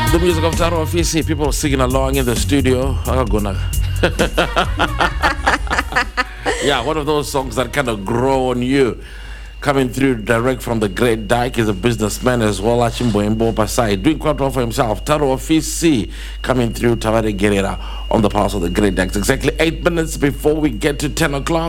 The music of Taro Afisi, people singing along in the studio. Yeah, one of those songs that kind of grow on you. Coming through direct from the Great Dyke, is a businessman as well. Achimbo Mbo Pasai, doing quite well for himself. Taro Afisi coming through Tawari Guerrera on the pass of the Great Dyke. Exactly 8 minutes before we get to 10 o'clock.